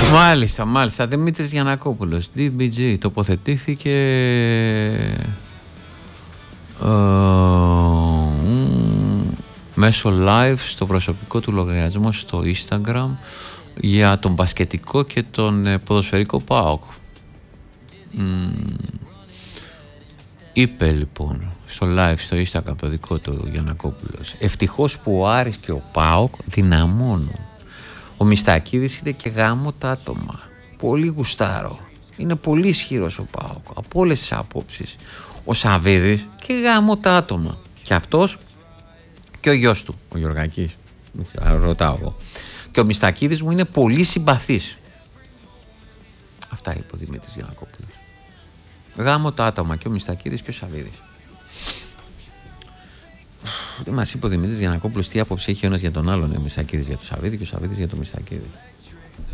Μάλιστα. Δημήτρης Γιαννακόπουλος, DBG, τοποθετήθηκε μέσω live στο προσωπικό του λογαριασμό στο Instagram για τον μπασκετικό και τον ποδοσφαιρικό ΠΑΟΚ. Είπε λοιπόν στο live στο Instagram το δικό του Γιαννακόπουλος, ευτυχώς που ο Άρης και ο ΠΑΟΚ δυναμώνουν. Ο Μιστακίδης είναι και γάμο τα άτομα. Πολύ γουστάρο. Είναι πολύ ισχυρός ο ΠΑΟΚ από όλες τις απόψεις. Ο Σαββίδης και γάμο τα άτομα. Και αυτός και ο γιος του, ο Γιωργακής. Ρωτάω εγώ. Και ο Μιστακίδης μου είναι πολύ συμπαθής. Αυτά είπε ο Δημήτρης Γιαννακόπουλος. Γάμο τα άτομα και ο Μιστακίδης και ο Σαββίδης. Δεν μας είπε ο Δημήτρης Γιαννακόπουλος τι άποψη έχει ο ένας για τον άλλον. Ο Μιστακίδης για τον Σαββίδη και ο Σαββίδης για τον Μιστακίδη.